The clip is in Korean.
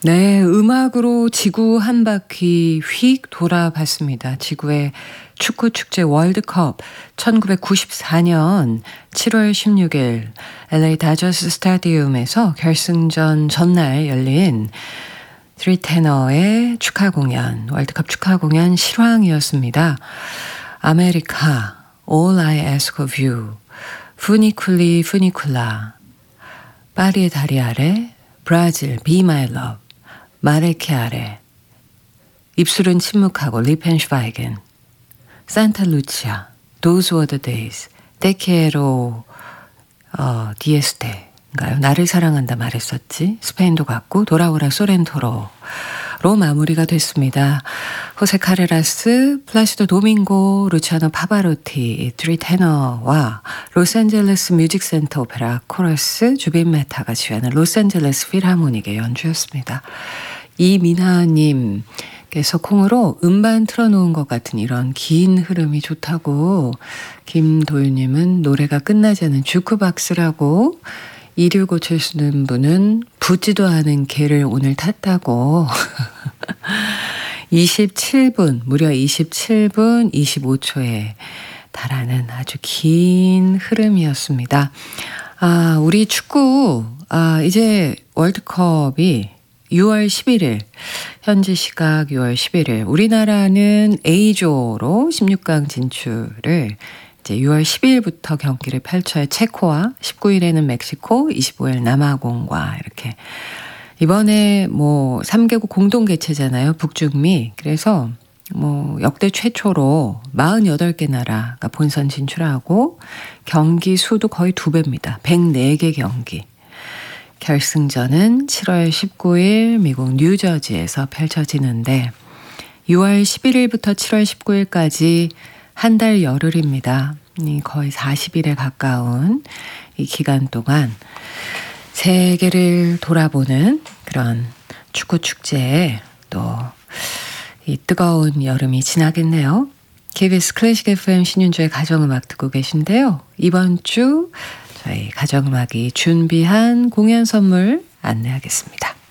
네, 음악으로 지구 한 바퀴 휙 돌아봤습니다. 지구의 축구 축제 월드컵 1994년 7월 16일 LA 다저스 스타디움에서 결승전 전날 열린 트리테너의 축하 공연, 월드컵 축하 공연 실황이었습니다. 아메리카, All I Ask of You, 푸니쿨리 푸니쿨라, 파리의 다리 아래, 브라질, Be My Love, 마레케아레, 입술은 침묵하고 리펜슈바이겐, 산타 루치아, Those Were the Days, 데케로 디에스테인가요? 나를 사랑한다 말했었지. 스페인도 갔고 돌아오라 소렌토로로 마무리가 됐습니다. 호세 카레라스, 플라시도 도밍고, 루치아노 파바로티, 트리테너와 로스앤젤레스 뮤직센터 오페라 코러스, 주빈 메타가 지휘하는 로스앤젤레스 필하모닉의 연주였습니다. 이민하님께서 콩으로 음반 틀어놓은 것 같은 이런 긴 흐름이 좋다고, 김도윤님은 노래가 끝나지 않은 주크박스라고, 이를 고치시는 분은 붙지도 않은 개를 오늘 탔다고 27분, 무려 27분 25초에 달하는 아주 긴 흐름이었습니다. 우리 축구, 이제 월드컵이 6월 11일, 현지 시각 6월 11일, 우리나라는 A조로 16강 진출을 이제 6월 10일부터 경기를 펼쳐요. 체코와 19일에는 멕시코, 25일 남아공과 이렇게. 이번에 3개국 공동 개최잖아요. 북중미. 그래서 역대 최초로 48개 나라가 본선 진출하고 경기 수도 거의 2배입니다. 104개 경기. 결승전은 7월 19일 미국 뉴저지에서 펼쳐지는데 6월 11일부터 7월 19일까지 한 달 열흘입니다. 거의 40일에 가까운 이 기간 동안 세계를 돌아보는 그런 축구 축제에 또 이 뜨거운 여름이 지나겠네요. KBS 클래식 FM 신윤주의 가정음악 듣고 계신데요. 이번 주 저희 가정음악이 준비한 공연 선물 안내하겠습니다.